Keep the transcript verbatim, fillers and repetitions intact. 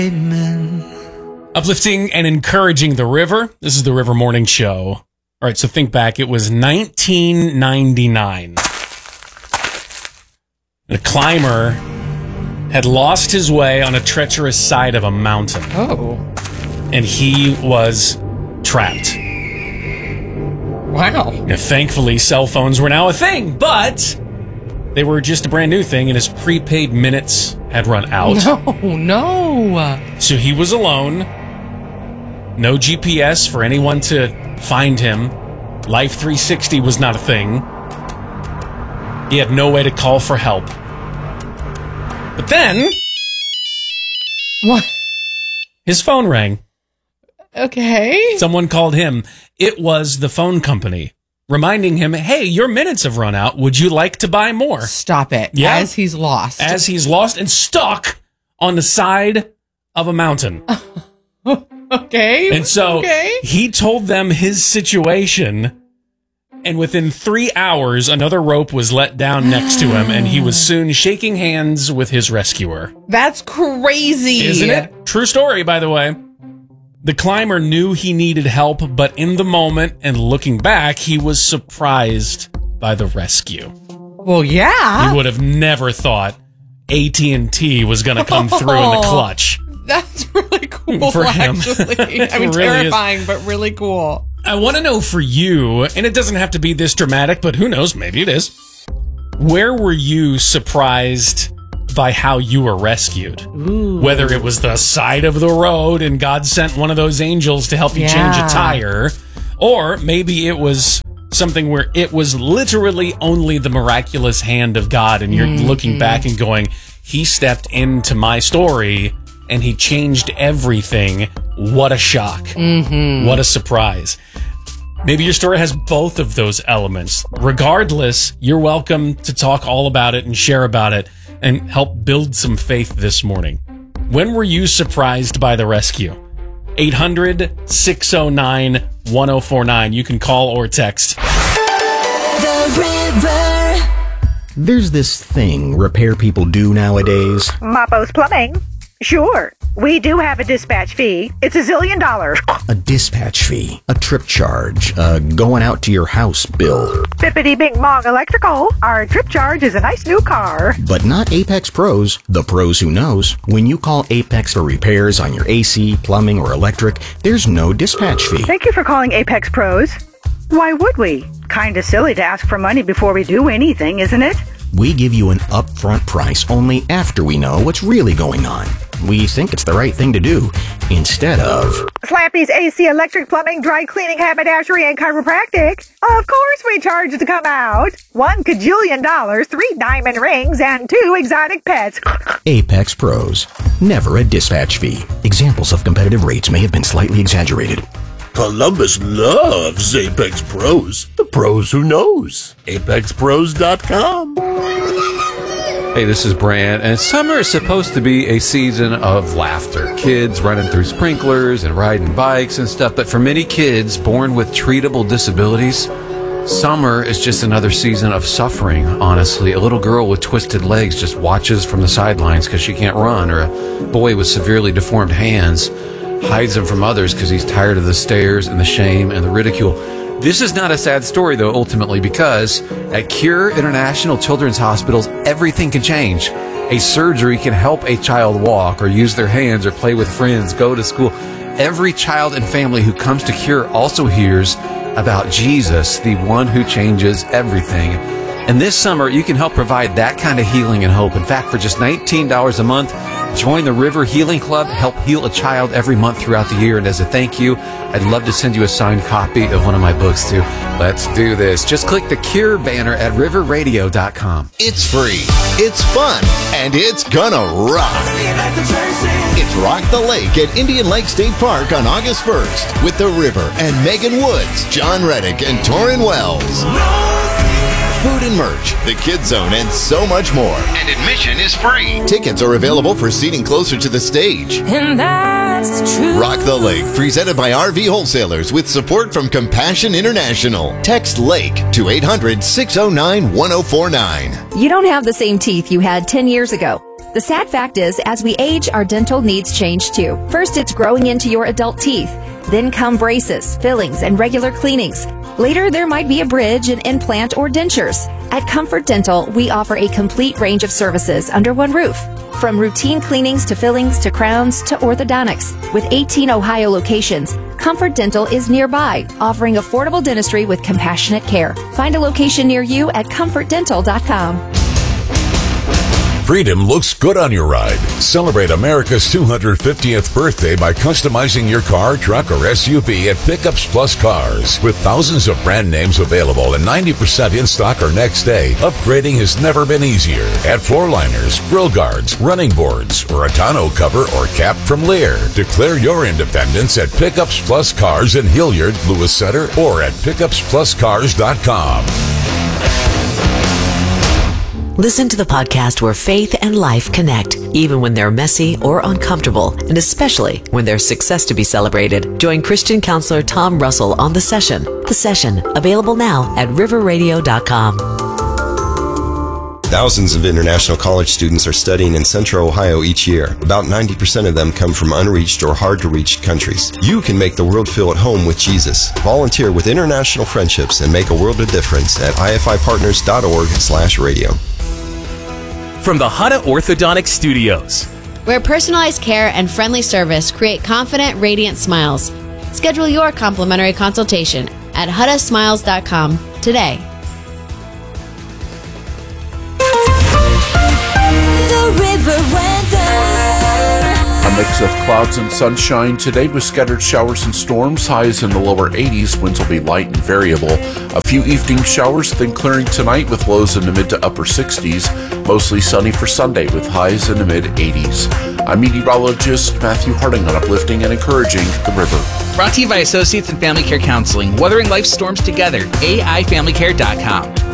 Amen. Uplifting and encouraging the river. This is the River Morning Show. All right, so think back. It was nineteen ninety-nine. The climber had lost his way on a treacherous side of a mountain. Oh. And he was trapped. Wow. Now, thankfully, cell phones were now a thing, but they were just a brand new thing, and his prepaid minutes had run out. No, no. So he was alone. No G P S for anyone to find him. Life three sixty was not a thing. He had no way to call for help. But then... What? His phone rang. Okay. Someone called him. It was the phone company, reminding him, hey, your minutes have run out. Would you like to buy more? Stop it. Yeah. As he's lost. As he's lost and stuck on the side of a mountain. Okay. And so okay. he told them his situation, and within three hours, another rope was let down next to him, and he was soon shaking hands with his rescuer. That's crazy. Isn't it? True story, by the way. The climber knew he needed help, but in the moment and looking back, he was surprised by the rescue. Well, yeah. He would have never thought A T and T was going to come through in the clutch. That's really cool, For him. actually. I mean, It really terrifying, but really cool. I want to know for you, and it doesn't have to be this dramatic, but who knows, maybe it is. Where were you surprised by how you were rescued? Ooh. Whether it was the side of the road and God sent one of those angels to help you Yeah. change a tire, or maybe it was something where it was literally only the miraculous hand of God, and you're Mm-hmm. looking back and going, he stepped into my story and he changed everything. What a shock. Mm-hmm. What a surprise. Maybe your story has both of those elements. Regardless, you're welcome to talk all about it and share about it and help build some faith this morning. When were you surprised by the rescue? eight hundred, six oh nine, one oh four nine. You can call or text. The River. There's this thing repair people do nowadays. Mapo's Plumbing. Sure. We do have a dispatch fee. It's a zillion dollars. A dispatch fee, a trip charge, a going out to your house bill. Bippity Bing Bong Electrical. Our trip charge is a nice new car. But not Apex Pros, the pros who knows. When you call Apex for repairs on your A C, plumbing, or electric, there's no dispatch fee. Thank you for calling Apex Pros. Why would we? Kinda silly to ask for money before we do anything, isn't it? We give you an upfront price only after we know what's really going on. We think it's the right thing to do, instead of... Slappy's A C, electric, plumbing, dry cleaning, haberdashery, and chiropractic. Of course we charge to come out. One cajillion dollars, three diamond rings, and two exotic pets. Apex Pros. Never a dispatch fee. Examples of competitive rates may have been slightly exaggerated. Columbus loves Apex Pros. The pros who knows. apex pros dot com. Hey, this is Brand, and summer is supposed to be a season of laughter. Kids running through sprinklers and riding bikes and stuff, but for many kids born with treatable disabilities, summer is just another season of suffering, honestly. A little girl with twisted legs just watches from the sidelines because she can't run, or a boy with severely deformed hands hides them from others because he's tired of the stares and the shame and the ridicule. This is not a sad story, though, ultimately, because at Cure International Children's Hospitals, everything can change. A surgery can help a child walk or use their hands or play with friends, go to school. Every child and family who comes to Cure also hears about Jesus, the one who changes everything. And this summer, you can help provide that kind of healing and hope. In fact, for just nineteen dollars a month, join the River Healing Club, help heal a child every month throughout the year. And as a thank you, I'd love to send you a signed copy of one of my books, too. Let's do this. Just click the Cure banner at river radio dot com. It's free, it's fun, and it's gonna rock. It's Rock the Lake at Indian Lake State Park on August first with The River and Megan Woods, John Reddick, and Torrin Wells. Food and merch, the Kids Zone, and so much more. And admission is free. Tickets are available for seating closer to the stage. And that's the truth. Rock the Lake, presented by R V Wholesalers with support from Compassion International. Text LAKE to eight hundred, six oh nine, one oh four nine. You don't have the same teeth you had ten years ago. The sad fact is, as we age, our dental needs change too. First, it's growing into your adult teeth. Then come braces, fillings, and regular cleanings. Later, there might be a bridge, an implant, or dentures. At Comfort Dental, we offer a complete range of services under one roof. From routine cleanings to fillings to crowns to orthodontics. With eighteen Ohio locations, Comfort Dental is nearby, offering affordable dentistry with compassionate care. Find a location near you at comfort dental dot com. Freedom looks good on your ride. Celebrate America's two hundred fiftieth birthday by customizing your car, truck, or S U V at Pickups Plus Cars. With thousands of brand names available and ninety percent in stock or next day, upgrading has never been easier. Add floor liners, grill guards, running boards, or a tonneau cover or cap from Lear. Declare your independence at Pickups Plus Cars in Hilliard, Lewis Center, or at pickups plus cars dot com. Listen to the podcast where faith and life connect, even when they're messy or uncomfortable, and especially when there's success to be celebrated. Join Christian counselor Tom Russell on The Session. The Session, available now at river radio dot com. Thousands of international college students are studying in Central Ohio each year. About ninety percent of them come from unreached or hard-to-reach countries. You can make the world feel at home with Jesus. Volunteer with International Friendships and make a world of difference at I F I partners dot org slash radio. From the Hutta Orthodontic Studios, where personalized care and friendly service create confident, radiant smiles. Schedule your complimentary consultation at hutta smiles dot com today. The River Weather. A mix of clouds and sunshine today with scattered showers and storms. Highs in the lower eighties. Winds will be light and variable. A few evening showers, then clearing tonight with lows in the mid to upper sixties. Mostly sunny for Sunday with highs in the mid eighties. I'm meteorologist Matthew Harding on Uplifting and Encouraging the River. Brought to you by Associates in Family Care Counseling. Weathering life's storms together. A I family care dot com.